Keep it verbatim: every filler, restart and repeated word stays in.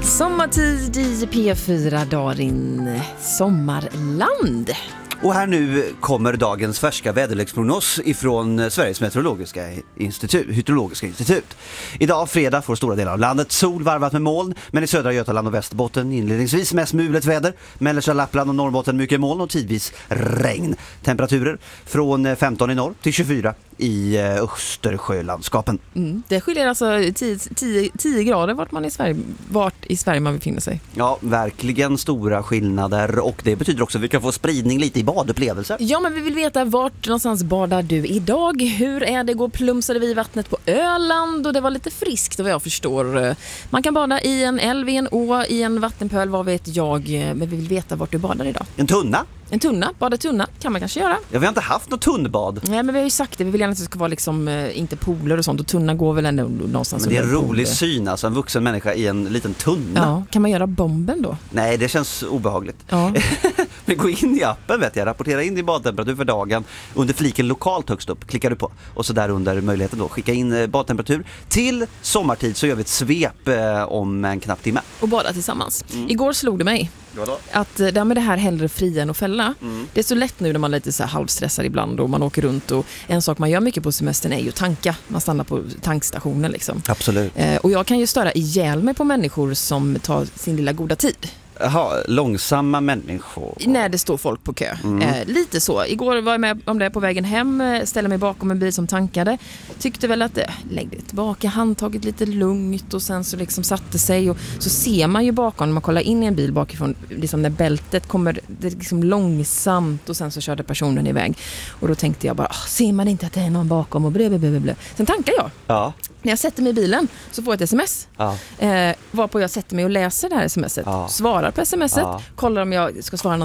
Sommartid i P fyra, Darin Sommarland. Och här nu kommer dagens färska väderleksprognos ifrån Sveriges meteorologiska institut, hydrologiska institut. Idag fredag får stora delar av landet sol varvat med moln, men i södra Götaland och Västerbotten inledningsvis mest mulet väder. Mellersta Lappland och Norrbotten mycket moln och tidvis regn. Temperaturer från femton i norr till tjugofyra i Östersjölandskapen. Mm, det skiljer alltså tio grader vart man i Sverige, vart i Sverige man befinner sig. Ja, verkligen stora skillnader, och det betyder också att vi kan få spridning lite i badupplevelser. Ja, men vi vill veta vart någonstans badar du idag? Hur är det? Går plumsade vi i vattnet på Öland? Och det var lite friskt vad jag förstår. Man kan bada i en älv, i en å, i en vattenpöl, vad vet jag. Men vi vill veta vart du badar idag. En tunna? En tunna, bada tunna kan man kanske göra. Ja, vi har inte haft något tunnbad. Nej, men vi har ju sagt det. Vi vill gärna att det ska vara liksom, eh, inte pooler och sånt. Och tunna går väl ändå någonstans. Men det är en rolig pooler. Syn, alltså en vuxen människa i en liten tunna. Ja, kan man göra bomben då? Nej, det känns obehagligt. Ja. Men gå in i appen, vet jag. Rapportera in din badtemperatur för dagen. Under fliken lokalt högst upp klickar du på. Och så där under möjligheten då skicka in badtemperatur. Till sommartid så gör vi ett svep eh, om en knapp timme. Och bada tillsammans. Mm. Igår slog det mig. Vadå? Att det med det här hellre fria än att fälla. Mm. Det är så lätt nu när man är lite så här halvstressad ibland och man åker runt, och en sak man gör mycket på semestern är ju tanka. Man stannar på tankstationen liksom. Absolut. Eh, och jag kan ju störa ihjäl mig på människor som tar sin lilla goda tid. Jaha, långsamma människor. När det står folk på kö. Mm. Eh, lite så. Igår var jag med om det på vägen hem. Ställde mig bakom en bil som tankade. Tyckte väl att, eh, lägg det tillbaka, handtaget lite lugnt, och sen så liksom satte sig. Och så ser man ju bakom, när man kollar in i en bil bakifrån, liksom när bältet kommer det liksom långsamt, och sen så körde personen iväg. Och då tänkte jag bara, ser man inte att det är någon bakom, och blö, blö, blö, blö. Sen tankar jag. Ja. När jag sätter mig i bilen så får jag ett sms. Ja. Eh, varpå jag sätter mig och läser det här smset. Ja. Svarar på smset. Ja. Kollar om jag ska svara någonting